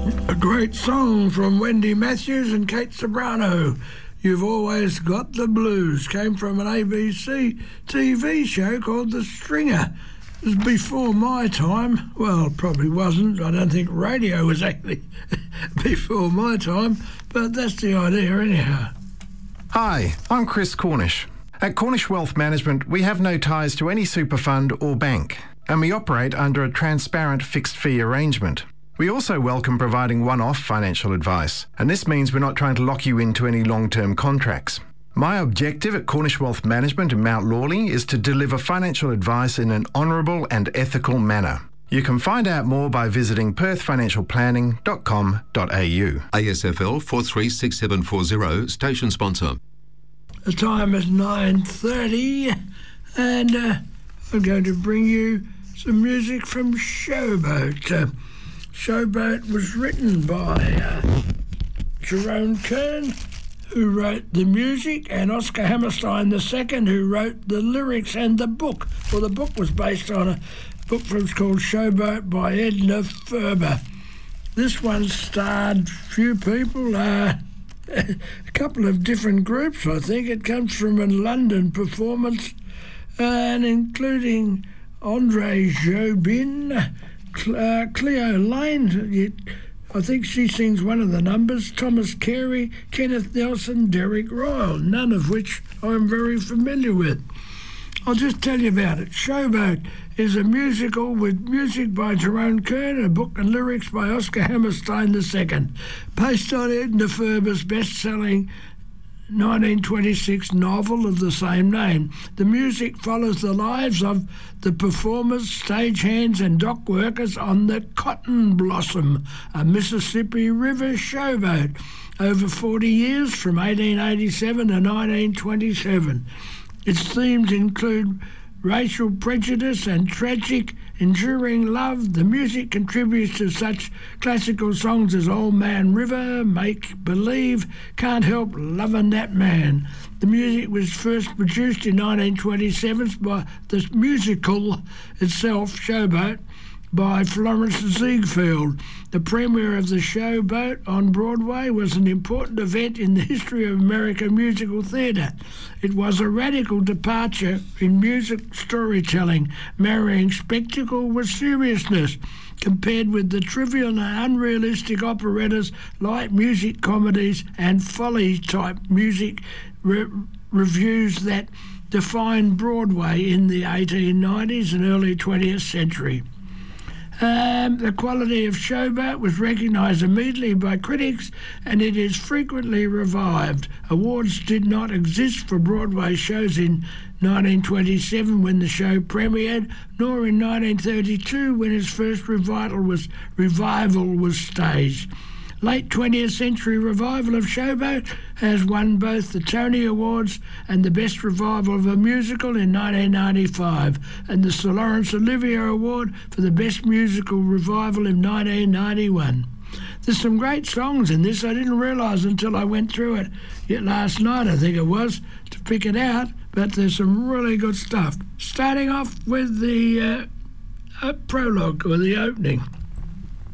A great song from Wendy Matthews and Kate Sobrano. You've Always Got the Blues came from an ABC TV show called The Stringer. It was before my time. Well, probably wasn't. I don't think radio was actually before my time, but that's the idea anyhow. Hi, I'm Chris Cornish. At Cornish Wealth Management, we have no ties to any super fund or bank, and we operate under a transparent fixed fee arrangement. We also welcome providing one-off financial advice, and this means we're not trying to lock you into any long-term contracts. My objective at Cornish Wealth Management in Mount Lawley is to deliver financial advice in an honourable and ethical manner. You can find out more by visiting perthfinancialplanning.com.au. ASFL 436740, station sponsor. The time is 9:30 and I'm going to bring you some music from Showboat. Showboat was written by Jerome Kern, who wrote the music, and Oscar Hammerstein II, who wrote the lyrics and the book. Well, the book was based on a book called Showboat by Edna Ferber. This one starred few people, a couple of different groups, I think. It comes from a London performance, and including Andre Jobin, Cleo Lane, I think she sings one of the numbers, Thomas Carey, Kenneth Nelson, Derek Royal, none of which I'm very familiar with. I'll just tell you about it. Showboat is a musical with music by Jerome Kern, a book and lyrics by Oscar Hammerstein II, based on Edna Ferber's best-selling 1926 novel of the same name. The music follows the lives of the performers, stagehands and dock workers on the Cotton Blossom, a Mississippi River showboat, over 40 years from 1887 to 1927. Its themes include racial prejudice and tragic, enduring love. The music contributes to such classical songs as Old Man River, Make Believe, Can't Help Lovin' That Man. The music was first produced in 1927 by the musical itself, Showboat, by Florence Ziegfeld. The premiere of the Showboat on Broadway was an important event in the history of American musical theatre. It was a radical departure in music storytelling, marrying spectacle with seriousness, compared with the trivial and unrealistic operettas, light music comedies and folly-type music reviews that defined Broadway in the 1890s and early 20th century. The quality of Showboat was recognised immediately by critics, and it is frequently revived. Awards did not exist for Broadway shows in 1927 when the show premiered, nor in 1932 when its first revival was staged. Late 20th century revival of Showboat has won both the Tony Awards and the Best Revival of a Musical in 1995, and the Sir Laurence Olivier Award for the Best Musical Revival in 1991. There's some great songs in this. I didn't realise until I went through it yet last night, I think it was, to pick it out, but there's some really good stuff. Starting off with the prologue, or the opening.